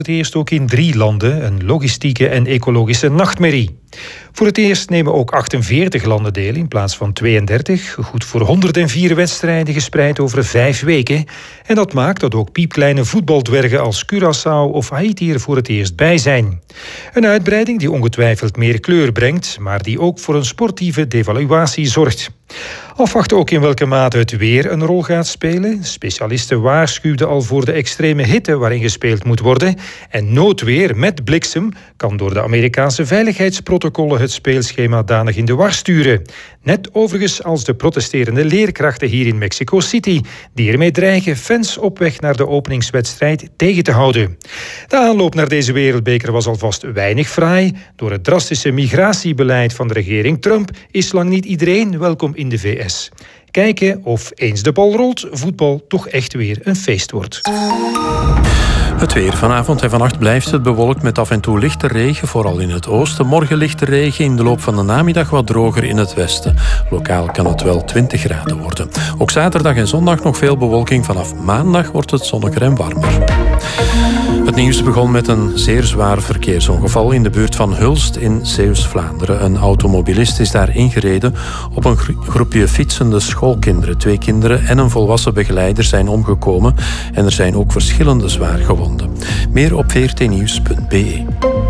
Het eerst ook in 3 landen, een logistieke en ecologische nachtmerrie. Voor het eerst nemen ook 48 landen deel in plaats van 32. Goed voor 104 wedstrijden gespreid over 5 weken. En dat maakt dat ook piepkleine voetbaldwergen als Curaçao of Haiti er voor het eerst bij zijn. Een uitbreiding die ongetwijfeld meer kleur brengt, maar die ook voor een sportieve devaluatie zorgt. Afwachten ook in welke mate het weer een rol gaat spelen. Specialisten waarschuwden al voor de extreme hitte waarin gespeeld moet worden. En noodweer met bliksem kan door de Amerikaanse veiligheidsprotocollen het speelschema danig in de war sturen. Net overigens als de protesterende leerkrachten hier in Mexico City, die ermee dreigen fans op weg naar de openingswedstrijd tegen te houden. De aanloop naar deze wereldbeker was alvast weinig fraai. Door het drastische migratiebeleid van de regering Trump is lang niet iedereen welkom in de VS. Kijken of eens de bal rolt, voetbal toch echt weer een feest wordt. Het weer. Vanavond en vannacht blijft het bewolkt met af en toe lichte regen, vooral in het oosten. Morgen lichte regen, in de loop van de namiddag wat droger in het westen. Lokaal kan het wel 20 graden worden. Ook zaterdag en zondag nog veel bewolking. Vanaf maandag wordt het zonniger en warmer. Het nieuws begon met een zeer zwaar verkeersongeval in de buurt van Hulst in Zeeuws-Vlaanderen. Een automobilist is daar ingereden op een groepje fietsende schoolkinderen. 2 kinderen en een volwassen begeleider zijn omgekomen en er zijn ook verschillende zwaar gewonden. Meer op vrtnieuws.be.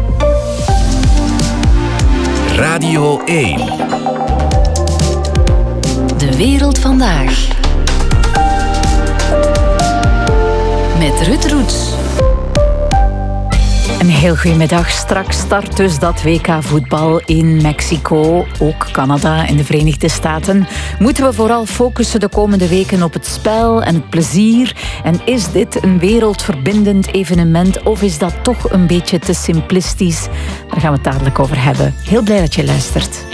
Radio 1. De wereld vandaag. Met Ruud Roets. Een heel goedemiddag. Straks start dus dat WK voetbal in Mexico, ook Canada en de Verenigde Staten. Moeten we vooral focussen de komende weken op het spel en het plezier? En is dit een wereldverbindend evenement of is dat toch een beetje te simplistisch? Daar gaan we het dadelijk over hebben. Heel blij dat je luistert.